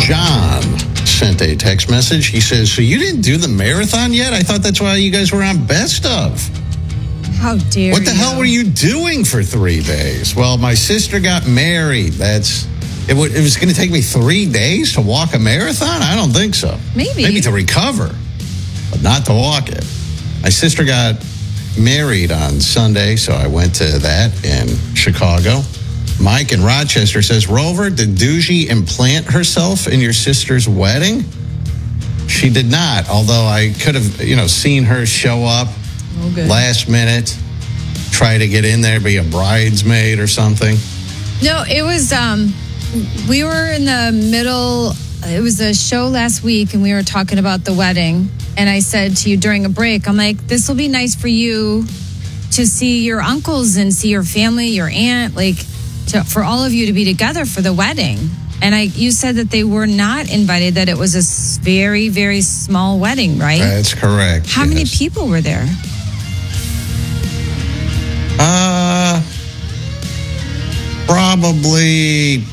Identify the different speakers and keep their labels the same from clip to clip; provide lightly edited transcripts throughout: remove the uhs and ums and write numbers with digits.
Speaker 1: John sent a text message. He says, so you didn't do the marathon yet? I thought that's why you guys were on Best Of.
Speaker 2: How dare you?
Speaker 1: What the hell were you doing for 3 days? Well, my sister got married. It was going to take me 3 days to walk a marathon? I don't think so. Maybe to recover, but not to walk it. My sister got married on Sunday, so I went to that in Chicago. Mike in Rochester says, Rover, did Doogie implant herself in your sister's wedding? She did not, although I could have, seen her show up last minute, try to get in there, be a bridesmaid or something.
Speaker 2: No, it was, we were in the middle, it was a show last week, and we were talking about the wedding. And I said to you during a break, I'm like, this will be nice for you to see your uncles and see your family, your aunt, for all of you to be together for the wedding. And you said that they were not invited, that it was a very, very small wedding, right?
Speaker 1: That's correct.
Speaker 2: How many people were there?
Speaker 1: Probably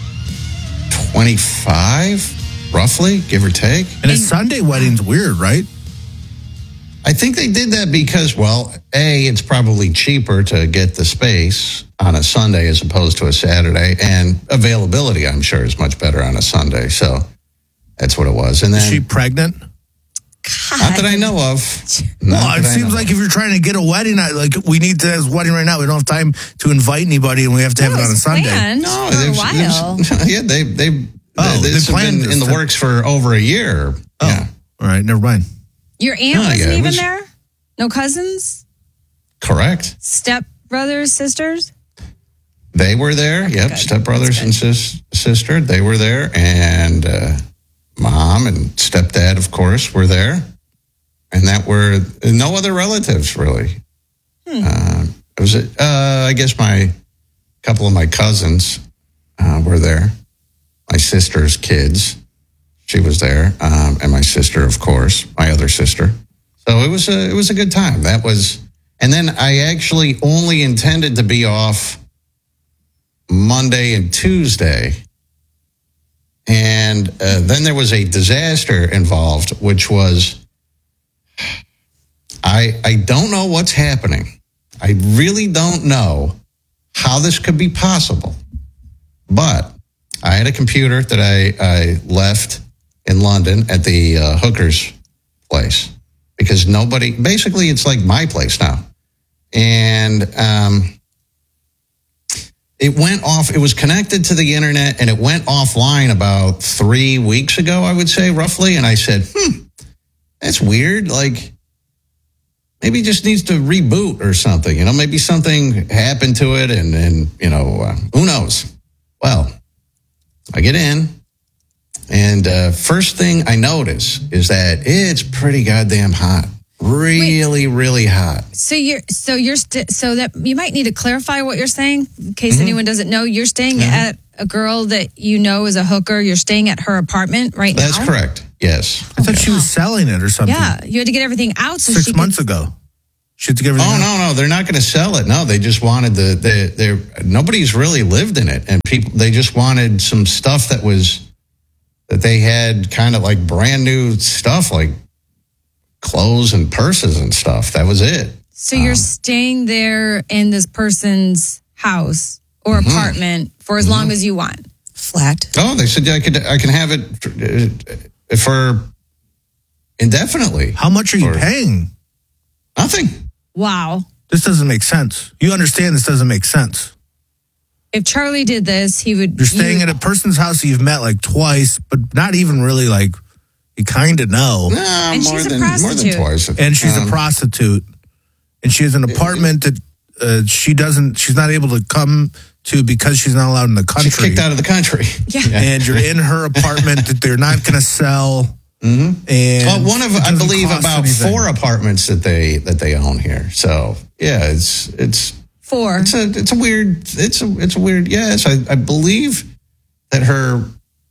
Speaker 1: 25, roughly, give or take.
Speaker 3: And a Sunday wedding's weird, right?
Speaker 1: I think they did that because, well, A, it's probably cheaper to get the space on a Sunday as opposed to a Saturday, and availability, I'm sure, is much better on a Sunday. So that's what it was. And then,
Speaker 3: is she pregnant?
Speaker 2: God.
Speaker 1: Not that I know of.
Speaker 3: Well, it seems like if you're trying to get a wedding, we need to have a wedding right now. We don't have time to invite anybody, and we have to have it on a Sunday.
Speaker 1: No,
Speaker 2: for a while.
Speaker 1: Yeah, they've
Speaker 3: planned
Speaker 1: been in the works for over a year.
Speaker 3: Oh,
Speaker 1: yeah.
Speaker 3: All right, never mind.
Speaker 2: Your aunt wasn't even there? No cousins?
Speaker 1: Correct.
Speaker 2: Step brothers, sisters?
Speaker 1: They were there. Yep, stepbrothers and sister. They were there, and mom and stepdad, of course, were there, and that were no other relatives really. It was, I guess, a couple of my cousins were there. My sister's kids, she was there, and my sister, of course, my other sister. So it was a good time. And then I actually only intended to be off Monday and Tuesday. And then there was a disaster involved, which was, I don't know what's happening. I really don't know how this could be possible. But I had a computer that I left in London at the hooker's place because basically it's like my place now. And it went off. It was connected to the internet, and it went offline about 3 weeks ago, I would say, roughly. And I said, that's weird. Like, maybe it just needs to reboot or something. Maybe something happened to it, and who knows? Well, I get in, and first thing I notice is that it's pretty goddamn hot. Really, really hot.
Speaker 2: So that you might need to clarify what you're saying in case anyone doesnn't know. You're staying at a girl that you know is a hooker. You're staying at her apartment right now.
Speaker 1: That's correct. Yes.
Speaker 3: I thought she was selling it or something.
Speaker 2: Yeah, you had to get everything out. So
Speaker 3: 6 months ago. She had to get everything out.
Speaker 1: No, they're not going to sell it. No, they just wanted nobody's really lived in it, and they just wanted some stuff that they had kind of like brand new stuff, like clothes and purses and stuff. That was it.
Speaker 2: So you're staying there in this person's house or apartment for as long as you want.
Speaker 4: Flat.
Speaker 1: Oh, they said I can have it for indefinitely.
Speaker 3: How much are you paying?
Speaker 1: Nothing.
Speaker 2: Wow.
Speaker 3: This doesn't make sense. You understand this doesn't make sense.
Speaker 2: If Charlie did this, he would...
Speaker 3: You're staying at a person's house that you've met like twice, but not even really like... You kind of know.
Speaker 1: No,
Speaker 2: and she's a prostitute.
Speaker 1: More than twice.
Speaker 3: And she's a prostitute. And she has an apartment that she's not able to come to because she's not allowed in the country.
Speaker 1: She's kicked out of the country.
Speaker 2: Yeah.
Speaker 3: And you're in her apartment that they're not going to sell.
Speaker 1: Mm-hmm.
Speaker 3: And
Speaker 1: one of, I believe, about 4 apartments that they own here. So yeah, it's
Speaker 2: 4.
Speaker 1: It's a weird. Yes, I believe that her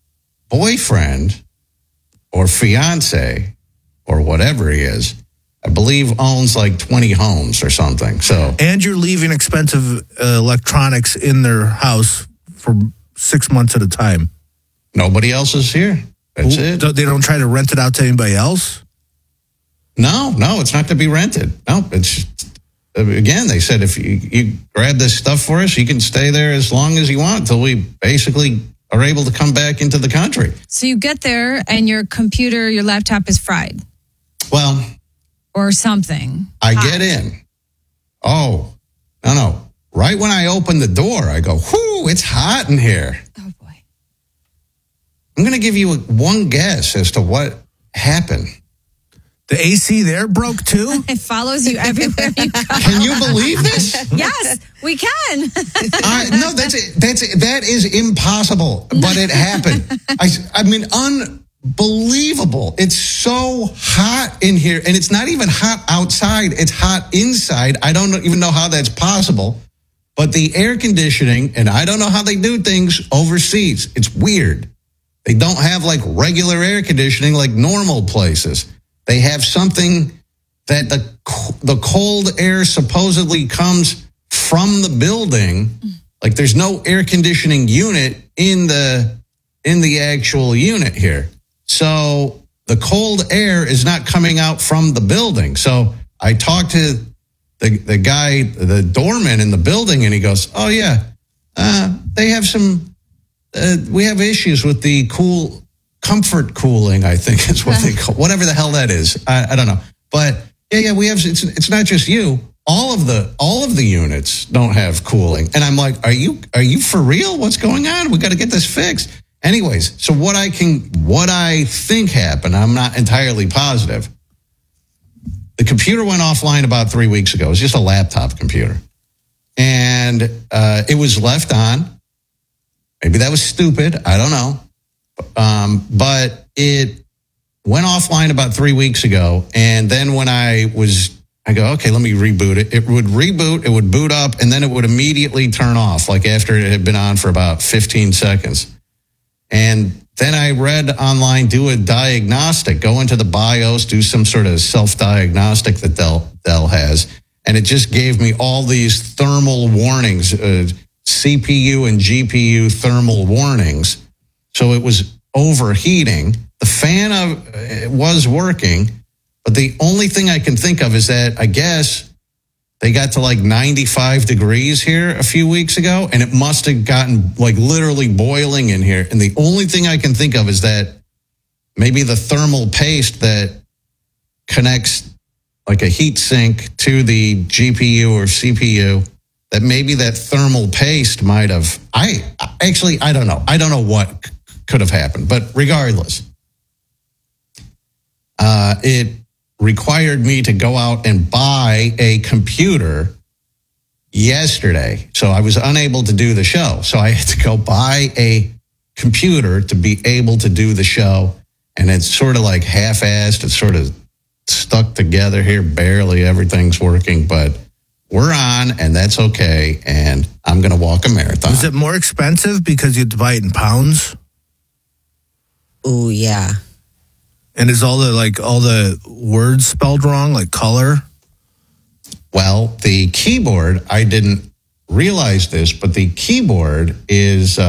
Speaker 1: boyfriend or fiance or whatever he is, I believe owns like 20 homes or something. So,
Speaker 3: and you're leaving expensive electronics in their house for 6 months at a time.
Speaker 1: Nobody else is here. That's it.
Speaker 3: They don't try to rent it out to anybody else?
Speaker 1: No, it's not to be rented. No, it's, again, they said if you grab this stuff for us, you can stay there as long as you want until we basically are able to come back into the country.
Speaker 2: So you get there and your computer, your laptop is fried
Speaker 1: Well,
Speaker 2: or something.
Speaker 1: I
Speaker 2: Hot.
Speaker 1: get in. Oh, no. Right when I open the door, I go, whoo, it's hot in here.
Speaker 2: Oh, boy.
Speaker 1: I'm going to give you one guess as to what happened.
Speaker 3: The AC there broke too?
Speaker 2: It follows you everywhere you go.
Speaker 1: Can you believe this?
Speaker 2: Yes, we can.
Speaker 1: No, that is impossible, but it happened. I mean, unbelievable. It's so hot in here, and it's not even hot outside. It's hot inside. I don't even know how that's possible, but the air conditioning, and I don't know how they do things overseas. It's weird. They don't have like regular air conditioning like normal places. They have something that the cold air supposedly comes from the building. Like there's no air conditioning unit in the actual unit here. So the cold air is not coming out from the building. So I talked to the guy, the doorman in the building, and he goes, "Oh yeah, they have some. We have issues with the comfort cooling, I think is what they call, whatever the hell that is. I don't know, but yeah, we have. It's not just you. All of the units don't have cooling, and I'm like, are you for real? What's going on? We got to get this fixed. Anyways, so what I think happened, I'm not entirely positive. The computer went offline about 3 weeks ago. It was just a laptop computer, and it was left on. Maybe that was stupid. I don't know. But it went offline about 3 weeks ago. And then when I go, okay, let me reboot it. It would reboot, it would boot up, and then it would immediately turn off, like after it had been on for about 15 seconds. And then I read online, do a diagnostic, go into the BIOS, do some sort of self-diagnostic that Dell has. And it just gave me all these thermal warnings, CPU and GPU thermal warnings. So it was overheating. The fan was working, but the only thing I can think of is that I guess they got to like 95 degrees here a few weeks ago, and it must have gotten like literally boiling in here. And the only thing I can think of is that maybe the thermal paste that connects like a heat sink to the GPU or CPU, that maybe that thermal paste might have, I don't know. I don't know what could have happened, but regardless, it required me to go out and buy a computer yesterday. So I was unable to do the show. So I had to go buy a computer to be able to do the show. And it's sort of like half-assed. It's sort of stuck together here. Barely everything's working, but we're on, and that's okay. And I'm going to walk a marathon.
Speaker 3: Was it more expensive because you had to buy it in pounds?
Speaker 4: Oh, yeah.
Speaker 3: And is all the words spelled wrong, like color?
Speaker 1: Well, the keyboard, I didn't realize this, but the keyboard is